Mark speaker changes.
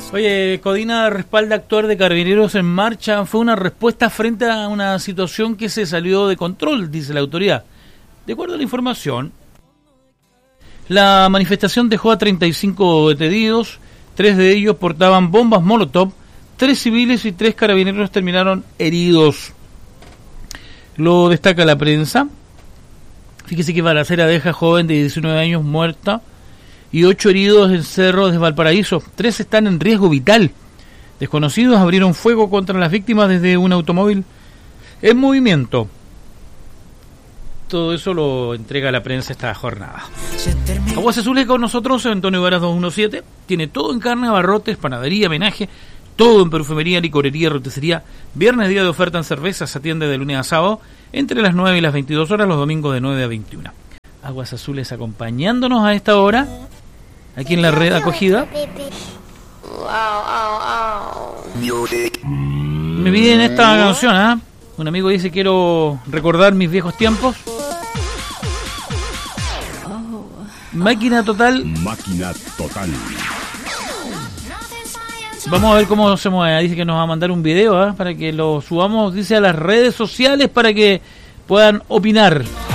Speaker 1: Oye, Codina respalda actuar de Carabineros en marcha. Fue una respuesta frente a una situación que se salió de control, dice la autoridad. De acuerdo a la información, la manifestación dejó a 35 detenidos, 3 de ellos portaban bombas Molotov, 3 civiles y 3 carabineros terminaron heridos. Lo destaca la prensa. Fíjese que balacera deja joven de 19 años muerta y 8 heridos en Cerro de Valparaíso. 3 están en riesgo vital. Desconocidos abrieron fuego contra las víctimas desde un automóvil en movimiento. Todo eso lo entrega la prensa esta jornada. Aguas Azules con nosotros, Antonio Varas 217. Tiene todo en carne, abarrotes, panadería, menaje, todo en perfumería, licorería, roticería. Viernes, día de oferta en cervezas, se atiende de lunes a sábado, entre las 9 y las 22 horas, los domingos de 9 a 21. Aguas Azules acompañándonos a esta hora, aquí en la red acogida. Me piden esta canción, ¿ah? Un amigo dice, quiero recordar mis viejos tiempos. Máquina Total.
Speaker 2: Máquina Total.
Speaker 1: Vamos a ver cómo se mueve. Dice que nos va a mandar un video, ¿eh? Para que lo subamos, dice, a las redes sociales para que puedan opinar.